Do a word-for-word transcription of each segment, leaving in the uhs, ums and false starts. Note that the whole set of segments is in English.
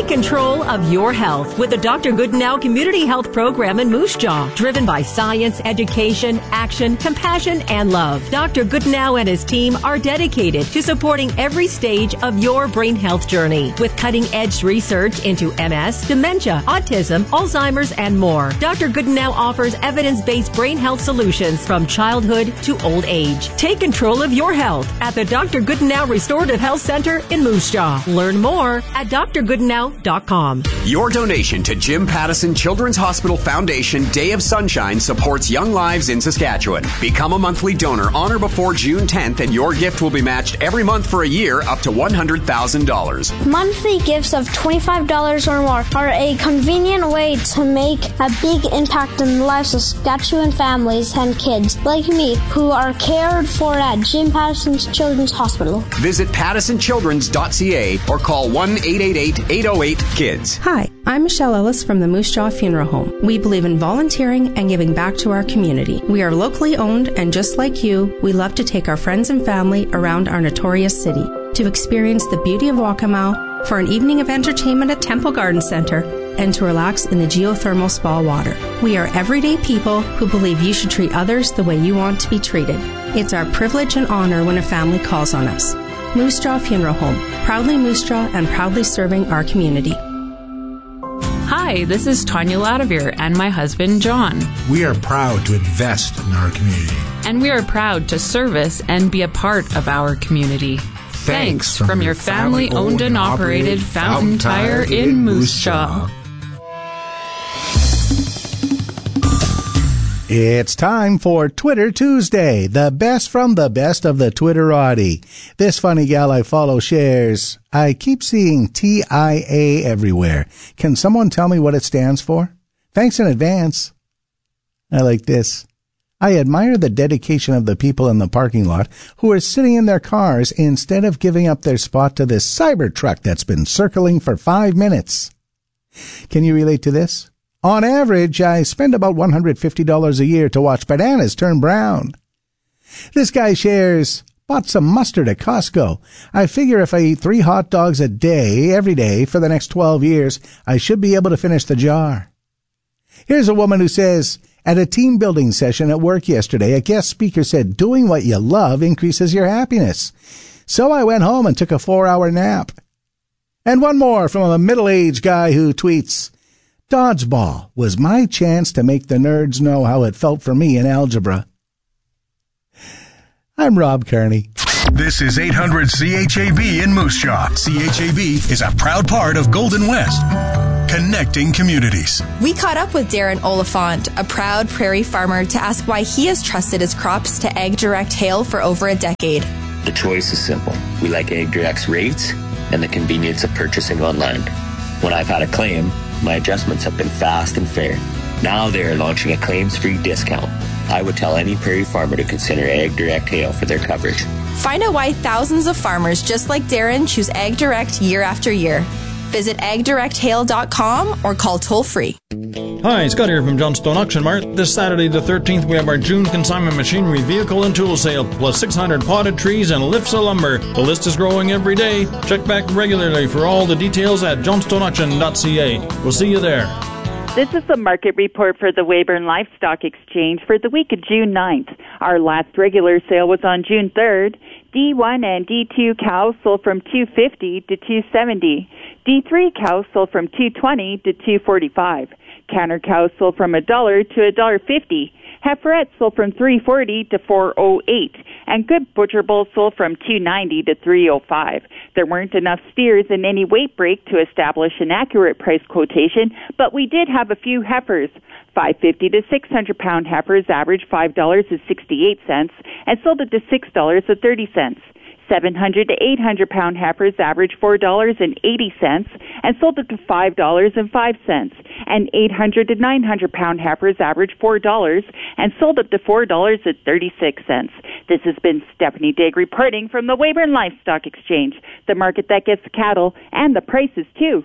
Take control of your health with the Doctor Goodenow Community Health Program in Moose Jaw, driven by science, education, action, compassion, and love. Doctor Goodenow and his team are dedicated to supporting every stage of your brain health journey with cutting-edge research into M S, dementia, autism, Alzheimer's, and more. Doctor Goodenow offers evidence-based brain health solutions from childhood to old age. Take control of your health at the Doctor Goodenow Restorative Health Center in Moose Jaw. Learn more at d r goodenow dot com. Your donation to Jim Pattison Children's Hospital Foundation Day of Sunshine supports young lives in Saskatchewan. Become a monthly donor on or before June tenth, and your gift will be matched every month for a year up to one hundred thousand dollars. Monthly gifts of twenty-five dollars or more are a convenient way to make a big impact in the lives of Saskatchewan families and kids like me who are cared for at Jim Pattison's Children's Hospital. Visit pattison children's dot c a or call one eight eight eight, eight oh eight, KIDS. Hi, I'm Michelle Ellis from the Moose Jaw Funeral Home. We believe in volunteering and giving back to our community. We are locally owned, and just like you, we love to take our friends and family around our notorious city to experience the beauty of Waccamaw, for an evening of entertainment at Temple Garden Center, and to relax in the geothermal spa water. We are everyday people who believe you should treat others the way you want to be treated. It's our privilege and honor when a family calls on us. Moose Jaw Funeral Home, proudly Moose Jaw and proudly serving our community. Hi, this is Tanya Ladavere and my husband, John. We are proud to invest in our community. And we are proud to service and be a part of our community. Thanks, Thanks from, from your family-owned and operated Fountain Tire in Moose Jaw. It's time for Twitter Tuesday, the best from the best of the Twitterati. This funny gal I follow shares, I keep seeing T I A everywhere. Can someone tell me what it stands for? Thanks in advance. I like this. I admire the dedication of the people in the parking lot who are sitting in their cars instead of giving up their spot to this Cybertruck that's been circling for five minutes. Can you relate to this? On average, I spend about one hundred fifty dollars a year to watch bananas turn brown. This guy shares, bought some mustard at Costco. I figure if I eat three hot dogs a day, every day, for the next twelve years, I should be able to finish the jar. Here's a woman who says, at a team building session at work yesterday, a guest speaker said, doing what you love increases your happiness. So I went home and took a four-hour nap. And one more from a middle-aged guy who tweets, Dodgeball was my chance to make the nerds know how it felt for me in algebra. I'm Rob Kearney. This is eight hundred C H A B in Moose Jaw. C H A B is a proud part of Golden West, connecting communities. We caught up with Darren Oliphant, a proud prairie farmer, to ask why he has trusted his crops to AgDirect Hail for over a decade. The choice is simple. We like AgDirect's rates and the convenience of purchasing online. When I've had a claim, my adjustments have been fast and fair. Now they are launching a claims-free discount. I would tell any prairie farmer to consider AgDirect Hail for their coverage. Find out why thousands of farmers just like Darren choose AgDirect year after year. Visit ag direct hail dot com or call toll-free. Hi, Scott here from Johnstone Auction Mart. This Saturday the thirteenth, we have our June Consignment Machinery Vehicle and Tool Sale, plus six hundred potted trees and lifts of lumber. The list is growing every day. Check back regularly for all the details at johnstone auction dot c a. We'll see you there. This is the market report for the Weyburn Livestock Exchange for the week of June ninth. Our last regular sale was on June third. D one and D two cows sold from two fifty to two seventy. D three cows sold from two twenty to two forty-five. Counter cows sold from a dollar to a dollar fifty. Heiferettes sold from three forty to four oh eight, and good butcher bulls sold from two ninety to three oh five. There weren't enough steers in any weight break to establish an accurate price quotation, but we did have a few heifers. five fifty to six hundred pound heifers averaged five dollars and sixty-eight cents and sold it to six dollars and thirty cents. seven hundred to eight hundred pound heifers averaged four dollars and eighty cents and sold it to five dollars and five cents. And eight hundred to nine hundred pound heifers averaged four dollars and sold it to four dollars and thirty-six cents. This has been Stephanie Digg reporting from the Weyburn Livestock Exchange, the market that gets cattle and the prices too.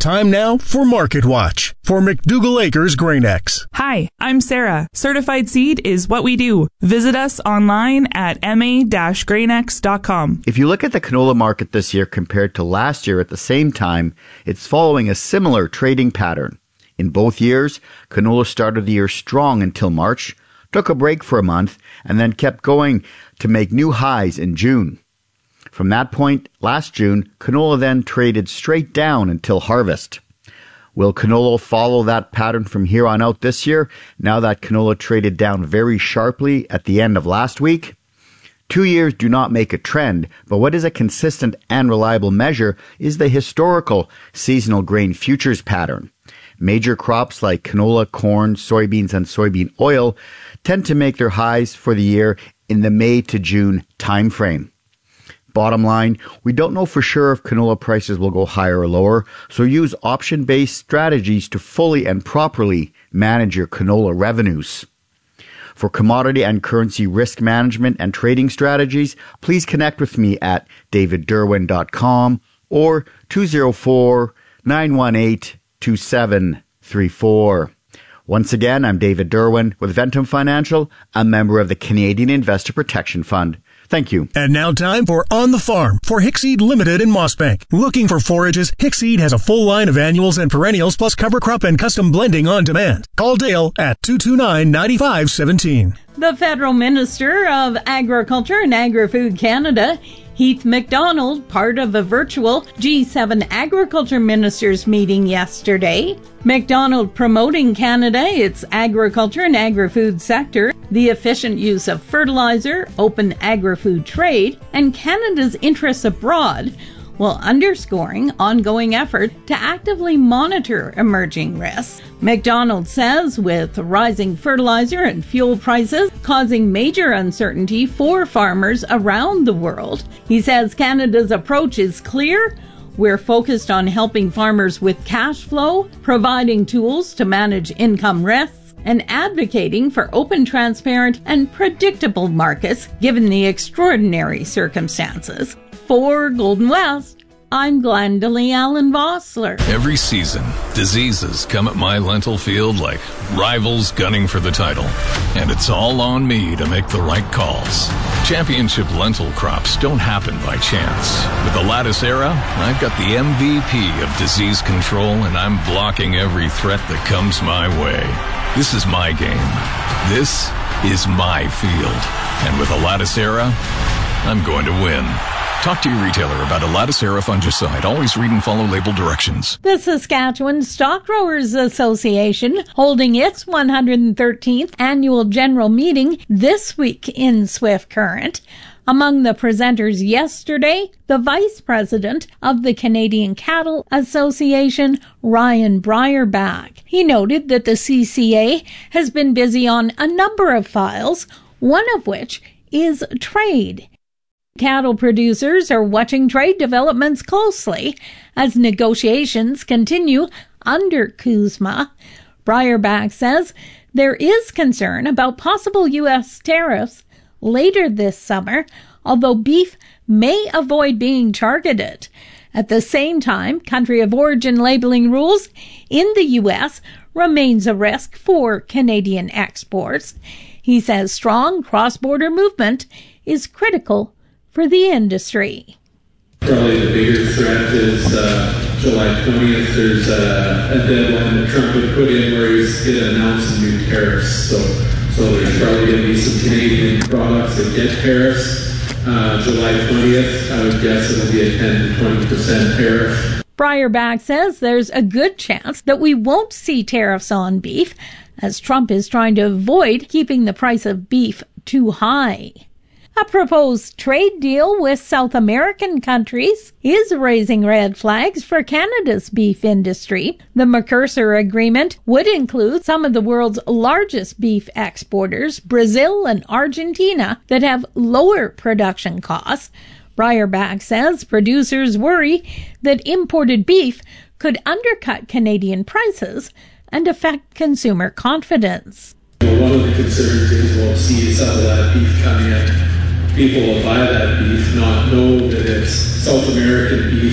Time now for Market Watch for McDougall Acres GrainX. Hi, I'm Sarah. Certified Seed is what we do. Visit us online at m a dash grain x dot com. If you look at the canola market this year compared to last year at the same time, it's following a similar trading pattern. In both years, canola started the year strong until March, took a break for a month, and then kept going to make new highs in June. From that point, last June, canola then traded straight down until harvest. Will canola follow that pattern from here on out this year, now that canola traded down very sharply at the end of last week? Two years do not make a trend, but what is a consistent and reliable measure is the historical seasonal grain futures pattern. Major crops like canola, corn, soybeans, and soybean oil tend to make their highs for the year in the May to June timeframe. Bottom line, we don't know for sure if canola prices will go higher or lower, so use option-based strategies to fully and properly manage your canola revenues. For commodity and currency risk management and trading strategies, please connect with me at david derwin dot com or two oh four, nine one eight, two seven three four. Once again, I'm David Derwin with Ventum Financial, a member of the Canadian Investor Protection Fund. Thank you. And now time for On the Farm for Hickseed Limited in Mossbank. Looking for forages? Hickseed has a full line of annuals and perennials plus cover crop and custom blending on demand. Call Dale at two two nine, nine five one seven. The Federal Minister of Agriculture and Agri-Food Canada, Heath MacDonald, part of a virtual G seven Agriculture Ministers meeting yesterday. MacDonald promoting Canada, its agriculture and agri-food sector, the efficient use of fertilizer, open agri-food trade, and Canada's interests abroad, while underscoring ongoing effort to actively monitor emerging risks. MacDonald says with rising fertilizer and fuel prices causing major uncertainty for farmers around the world, he says Canada's approach is clear. We're focused on helping farmers with cash flow, providing tools to manage income risks, and advocating for open, transparent, and predictable markets given the extraordinary circumstances. For Golden West, I'm Glendalee Allen Vossler. Every season, diseases come at my lentil field like rivals gunning for the title. And it's all on me to make the right calls. Championship lentil crops don't happen by chance. With the Lattice Era, I've got the M V P of disease control, and I'm blocking every threat that comes my way. This is my game. This is my field. And with the Lattice Era, I'm going to win. Talk to your retailer about a Lattice Era fungicide. Always read and follow label directions. The Saskatchewan Stock Growers Association holding its one hundred thirteenth annual general meeting this week in Swift Current. Among the presenters yesterday, the Vice President of the Canadian Cattle Association, Ryan Breyerback. He noted that the C C A has been busy on a number of files, one of which is trade. Cattle producers are watching trade developments closely as negotiations continue under CUSMA. Breyerback says there is concern about possible U S tariffs later this summer, although beef may avoid being targeted. At the same time, country of origin labeling rules in the U S remains a risk for Canadian exports. He says strong cross-border movement is critical for the industry. Probably the bigger threat is uh, July twentieth. There's a, a deadline that Trump would put in where he's going to announce some new tariffs. So, so there's probably going to be some Canadian products that get tariffs. Uh, July twentieth, I would guess it'll be a ten to twenty percent tariff. Breyerback says there's a good chance that we won't see tariffs on beef, as Trump is trying to avoid keeping the price of beef too high. A proposed trade deal with South American countries is raising red flags for Canada's beef industry. The Mercosur agreement would include some of the world's largest beef exporters, Brazil and Argentina, that have lower production costs. Breyerback says producers worry that imported beef could undercut Canadian prices and affect consumer confidence. One of the concerns is we'll see some of that beef coming in. People will buy that beef, not know that it's South American beef,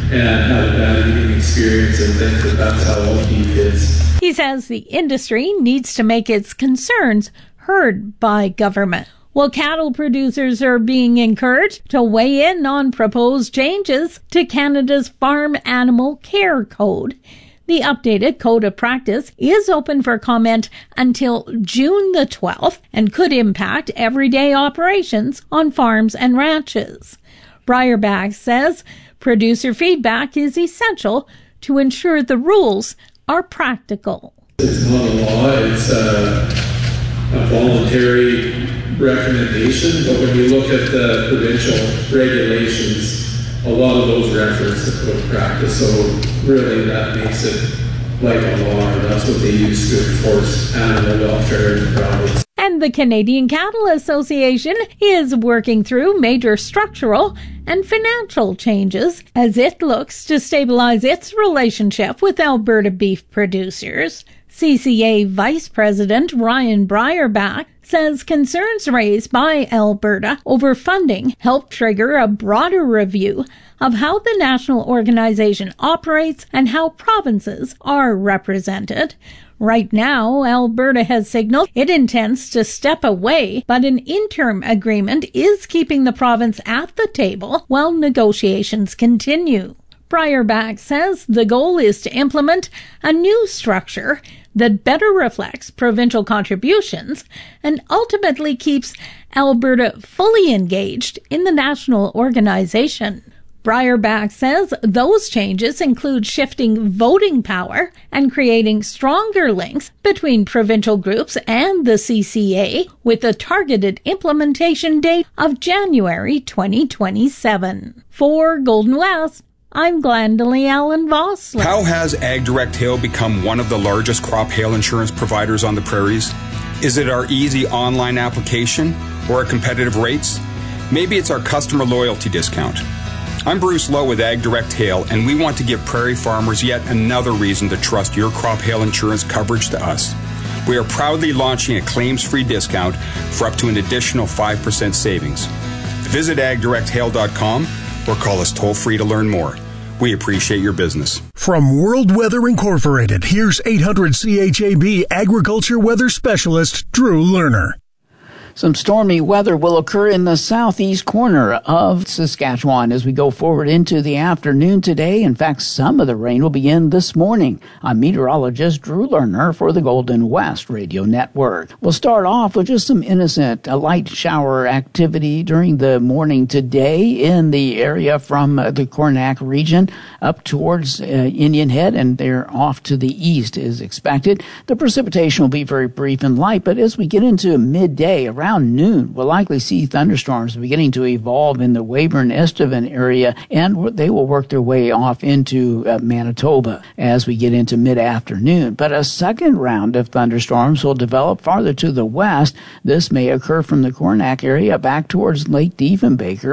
and had a bad eating experience and think that that's how old beef is. He says the industry needs to make its concerns heard by government. Well, cattle producers are being encouraged to weigh in on proposed changes to Canada's Farm Animal Care Code. The updated Code of Practice is open for comment until June the twelfth and could impact everyday operations on farms and ranches. Breyerback says producer feedback is essential to ensure the rules are practical. It's not a law, it's a, a voluntary recommendation, but when you look at the provincial regulations, a lot of those reference the Code of Practice, so really that makes it like a law, and that's what they use to enforce animal welfare in the province. And the Canadian Cattle Association is working through major structural and financial changes as it looks to stabilize its relationship with Alberta beef producers. C C A Vice President Ryan Breyerback says concerns raised by Alberta over funding helped trigger a broader review of how the national organization operates and how provinces are represented. Right now, Alberta has signaled it intends to step away, but an interim agreement is keeping the province at the table while negotiations continue. Breyerback says the goal is to implement a new structure that better reflects provincial contributions and ultimately keeps Alberta fully engaged in the national organization. Breyerback says those changes include shifting voting power and creating stronger links between provincial groups and the C C A, with a targeted implementation date of January twenty twenty-seven. For Golden West, I'm Glendalee Allen Vossler. How has AgDirect Hail become one of the largest crop hail insurance providers on the prairies? Is it our easy online application or our competitive rates? Maybe it's our customer loyalty discount. I'm Bruce Lowe with AgDirect Hail, and we want to give prairie farmers yet another reason to trust your crop hail insurance coverage to us. We are proudly launching a claims-free discount for up to an additional five percent savings. Visit ag direct hail dot com or call us toll-free to learn more. We appreciate your business. From World Weather Incorporated, here's eight hundred C H A B Agriculture Weather Specialist Drew Lerner. Some stormy weather will occur in the southeast corner of Saskatchewan as we go forward into the afternoon today. In fact, some of the rain will begin this morning. I'm meteorologist Drew Lerner for the Golden West Radio Network. We'll start off with just some innocent uh, light shower activity during the morning today in the area from uh, the Coronach region up towards uh, Indian Head, and they're off to the east is expected. The precipitation will be very brief and light, but as we get into midday, around Around noon, we'll likely see thunderstorms beginning to evolve in the Weyburn-Estevan area, and they will work their way off into uh, Manitoba as we get into mid-afternoon. But a second round of thunderstorms will develop farther to the west. This may occur from the Coronach area back towards Lake Diefenbaker